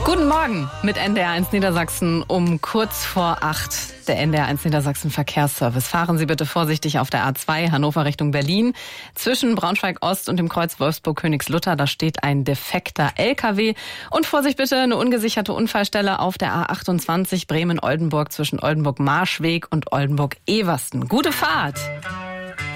Guten Morgen mit NDR1 Niedersachsen um kurz vor 8. Der NDR1 Niedersachsen Verkehrsservice. Fahren Sie bitte vorsichtig auf der A2 Hannover Richtung Berlin. Zwischen Braunschweig-Ost und dem Kreuz Wolfsburg-Königslutter, da steht ein defekter LKW. Und Vorsicht bitte, eine ungesicherte Unfallstelle auf der A28 Bremen-Oldenburg zwischen Oldenburg-Marschweg und Oldenburg-Eversten. Gute Fahrt!